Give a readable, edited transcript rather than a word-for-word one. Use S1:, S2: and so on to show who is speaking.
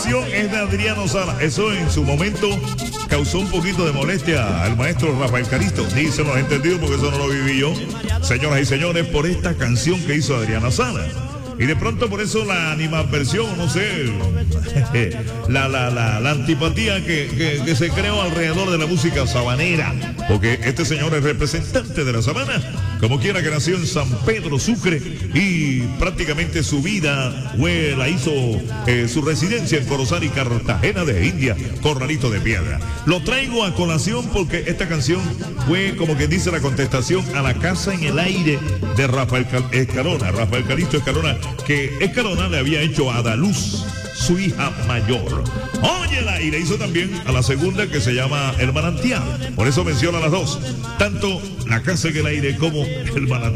S1: canción es de Adriano Sala. Eso en su momento causó un poquito de molestia al maestro Rafael Caristo. Dice, no he entendido porque eso no lo viví yo. Señoras y señores, por esta canción que hizo Adriana Sala. Y de pronto por eso la animadversión, no sé, la antipatía que se creó alrededor de la música sabanera. Porque este señor es representante de la sabana, como quiera que nació en San Pedro Sucre y prácticamente su vida la hizo su residencia en Corozal y Cartagena de India, Corralito de Piedra. Lo traigo a colación porque esta canción fue, como que dice, la contestación a La Casa en el Aire de Rafael Escalona, Rafael Calisto Escalona, que Escalona le había hecho a Adaluz, su hija mayor. Óyela, y le hizo también a la segunda, que se llama El Manantial. Por eso menciona las dos, tanto La Casa en el Aire como El Manantial.